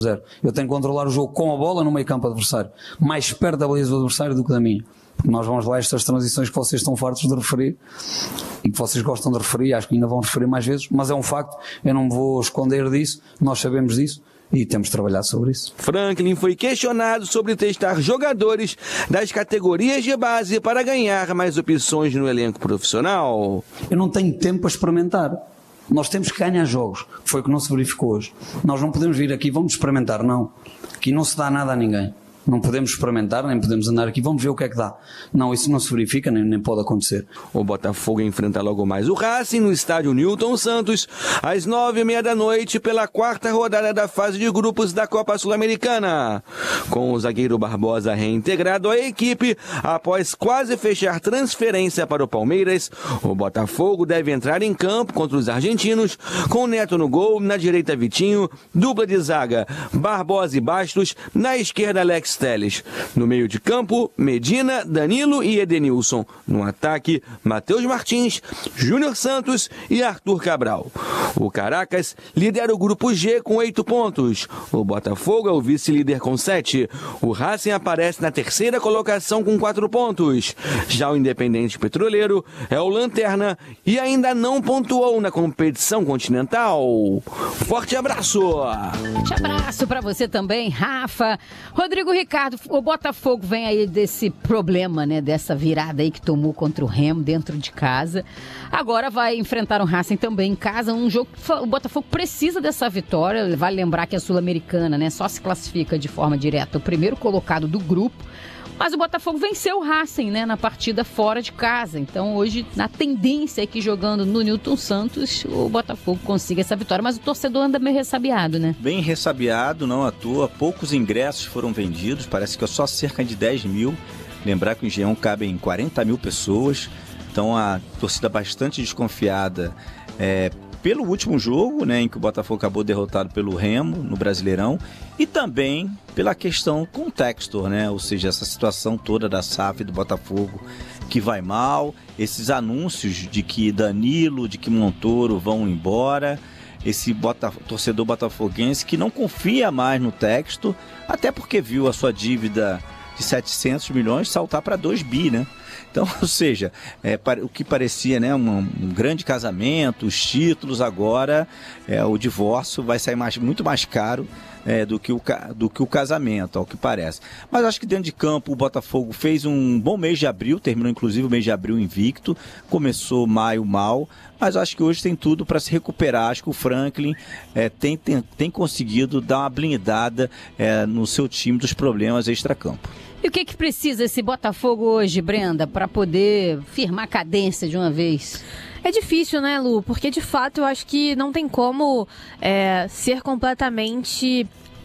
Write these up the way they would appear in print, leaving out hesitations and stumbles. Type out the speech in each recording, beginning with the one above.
Eu tenho que controlar o jogo com a bola no meio campo adversário, mais perto da baliza do adversário do que da minha. Porque nós vamos lá estas transições que vocês estão fartos de referir e que vocês gostam de referir, acho que ainda vão referir mais vezes, mas é um facto, eu não me vou esconder disso, nós sabemos disso e temos de trabalhar sobre isso. Franklin foi questionado sobre testar jogadores das categorias de base para ganhar mais opções no elenco profissional. Eu não tenho tempo para experimentar. Nós temos que ganhar jogos, foi o que não se verificou hoje. Nós não podemos vir aqui, vamos experimentar, não. Aqui não se dá nada a ninguém. Não podemos experimentar, nem podemos andar aqui, vamos ver o que é que dá. Não, isso não se verifica, nem pode acontecer. O Botafogo enfrenta logo mais o Racing no estádio Newton Santos, às 9h30 da noite, pela 4ª rodada da fase de grupos da Copa Sul-Americana. Com o zagueiro Barbosa reintegrado à equipe, após quase fechar transferência para o Palmeiras, o Botafogo deve entrar em campo contra os argentinos, com Neto no gol, na direita Vitinho, dupla de zaga Barbosa e Bastos, na esquerda Alex Telles. No meio de campo, Medina, Danilo e Edenilson. No ataque, Matheus Martins, Júnior Santos e Arthur Cabral. O Caracas lidera o grupo G com 8 pontos. O Botafogo é o vice-líder com 7. O Racing aparece na 3ª colocação com 4 pontos. Já o Independente Petroleiro é o lanterna e ainda não pontuou na competição continental. Forte abraço! Forte abraço para você também, Rafa. Rodrigo Ricardo, o Botafogo vem aí desse problema, né, dessa virada aí que tomou contra o Remo dentro de casa. Agora vai enfrentar o Racing também em casa, um jogo que o Botafogo precisa dessa vitória. Vale lembrar que a Sul-Americana, né, só se classifica de forma direta o primeiro colocado do grupo. Mas o Botafogo venceu o Racing, né, na partida fora de casa. Então hoje, na tendência aqui jogando no Newton Santos, o Botafogo consiga essa vitória. Mas o torcedor anda meio ressabiado, né? Bem ressabiado, não à toa. Poucos ingressos foram vendidos, parece que é só cerca de 10 mil. Lembrar que o Engenhão cabe em 40 mil pessoas. Então a torcida bastante desconfiada pelo último jogo, né, em que o Botafogo acabou derrotado pelo Remo no Brasileirão, e também pela questão com o Textor, né, ou seja, essa situação toda da SAF do Botafogo que vai mal, esses anúncios de que Danilo, de que Montoro vão embora, esse torcedor botafoguense que não confia mais no Textor, até porque viu a sua dívida de 700 milhões saltar para 2 bi, né? Então, ou seja, o que parecia, né, um grande casamento, os títulos, agora o divórcio vai sair muito mais caro do que o casamento, ao que parece. Mas acho que dentro de campo o Botafogo fez um bom mês de abril, terminou inclusive o mês de abril invicto, começou maio mal, mas acho que hoje tem tudo para se recuperar. Acho que o Franklin tem conseguido dar uma blindada no seu time dos problemas extracampo. E o que precisa esse Botafogo hoje, Brenda, para poder firmar cadência de uma vez? É difícil, né, Lu? Porque, de fato, eu acho que não tem como ser completamente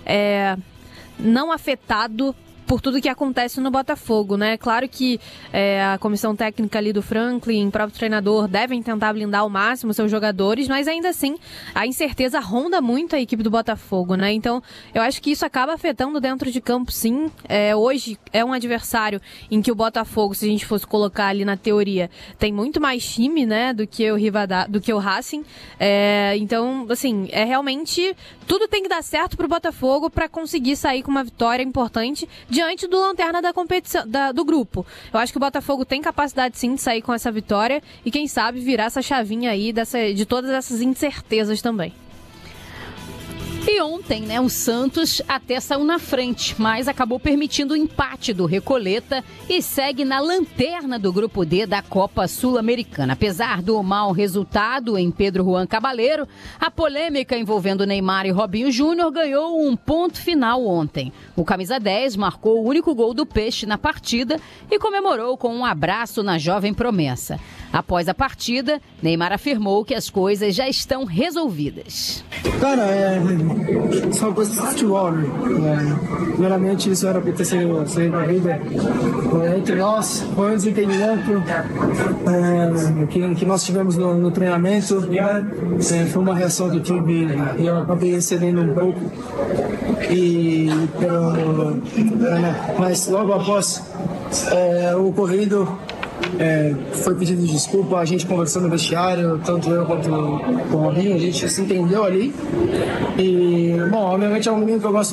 não afetado por tudo que acontece no Botafogo, né? Claro que a comissão técnica ali do Franklin, o próprio treinador, devem tentar blindar ao máximo seus jogadores, mas ainda assim a incerteza ronda muito a equipe do Botafogo, né? Então eu acho que isso acaba afetando dentro de campo, sim. Hoje é um adversário em que o Botafogo, se a gente fosse colocar ali na teoria, tem muito mais time, né, do que o Racing. Então, assim, realmente tudo tem que dar certo pro Botafogo para conseguir sair com uma vitória importante diante do lanterna da competição, do grupo. Eu acho que o Botafogo tem capacidade sim de sair com essa vitória e quem sabe virar essa chavinha aí de todas essas incertezas também. E ontem, né, o Santos até saiu na frente, mas acabou permitindo o empate do Recoleta e segue na lanterna do Grupo D da Copa Sul-Americana. Apesar do mau resultado em Pedro Juan Cabaleiro, a polêmica envolvendo Neymar e Robinho Júnior ganhou um ponto final ontem. O camisa 10 marcou o único gol do Peixe na partida e comemorou com um abraço na jovem promessa. Após a partida, Neymar afirmou que as coisas já estão resolvidas. Cara, são coisas de futebol, né? Primeiramente, isso era para ter sido resolvido entre nós, foi um desentendimento que nós tivemos no treinamento. Foi uma reação do time e eu acabei excedendo um pouco. Mas logo após o ocorrido, foi pedido desculpa, a gente conversou no vestiário, tanto eu quanto o Robinho, a gente se entendeu ali. E, bom, obviamente é um menino que eu gosto